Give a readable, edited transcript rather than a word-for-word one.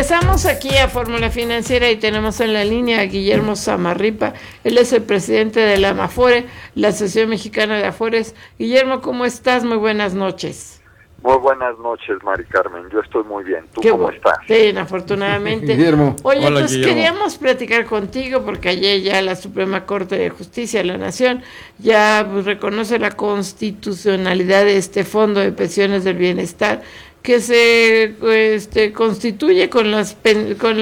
Regresamos aquí a Fórmula Financiera y tenemos en la línea a Guillermo Zamarripa. Él es el presidente de la AMAFORE, la Asociación Mexicana de Afores. Guillermo, ¿cómo estás? Muy buenas noches. Muy buenas noches, Mari Carmen. Yo estoy muy bien. ¿Tú cómo estás? Bien, afortunadamente. Guillermo. Oye, Hola, pues Guillermo. queríamos platicar contigo porque ayer ya la Suprema Corte de Justicia de la Nación ya reconoce la constitucionalidad de este Fondo de Pensiones del Bienestar que se constituye con las